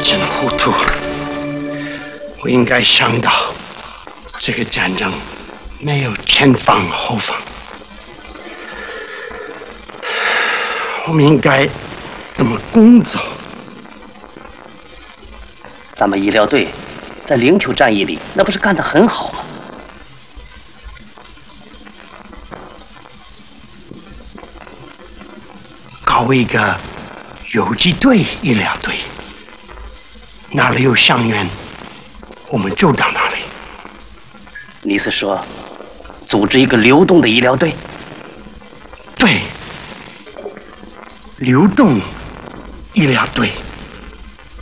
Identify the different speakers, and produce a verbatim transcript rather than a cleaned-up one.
Speaker 1: 真糊涂，我应该想到这个战争没有前方后方，我们应该怎么工作？
Speaker 2: 咱们医疗队在灵丘战役里那不是干得很好吗？
Speaker 1: 搞一个游击队、医疗队，哪里有伤员，我们就到哪里。
Speaker 2: 你是说，组织一个流动的医疗队？
Speaker 1: 对，流动医疗队。